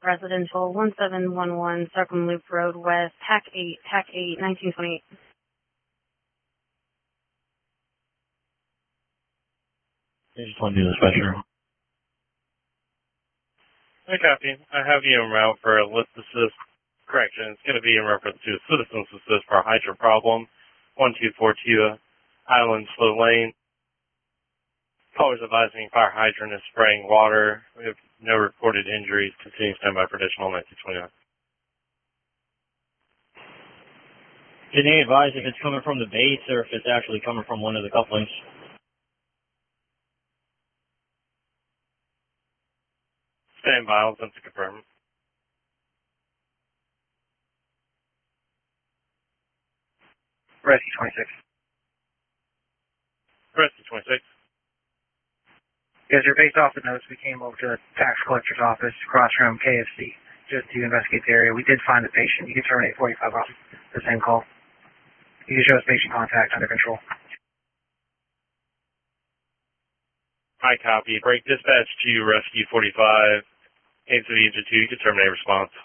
Residential 1711 Circum Loop Road West, TAC 8, 1928. Just want to do the special. Hi, copy. I have you en route for a lift assist. Correction, it's going to be in reference to a citizen's assist for a hydrant problem. 1242 Island Slow Lane. Callers advising fire hydrant is spraying water. We have no reported injuries. Continue standby for additional 1929. Can they advise if it's coming from the base or if it's actually coming from one of the couplings? Stand by, I'll attempt to confirm. Rescue 26. Rescue 26. Yes, you're based off the notes. We came over to the tax collector's office across from KFC just to investigate the area. We did find the patient. You can terminate 45 off the same call. You can show us patient contact under control. Hi, copy. Break dispatch to Rescue 45. Aims to the engine 2. You can terminate response.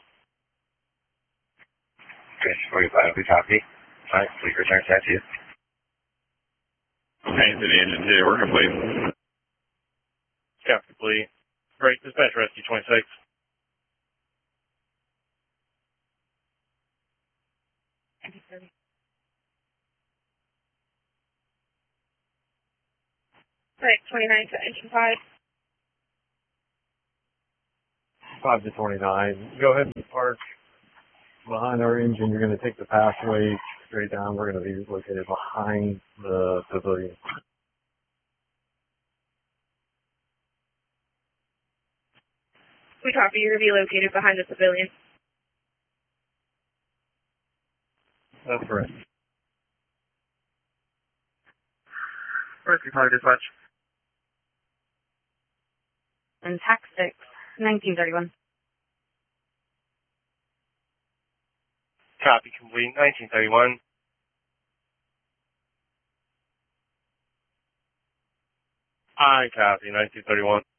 Rescue 45, we copy. Alright, please return to that to you. Aims to the engine 2. We're complete. Scout complete. Break dispatch Rescue 26. Right, 29 to engine 5. 5 to 29. Go ahead and park behind our engine. You're going to take the pathway straight down. We're going to be located behind the pavilion. We copy. You're going to be located behind the pavilion. That's correct. Rescue 5 dispatch. And TAC 6, 1931. Copy complete. 1931. I copy. 1931.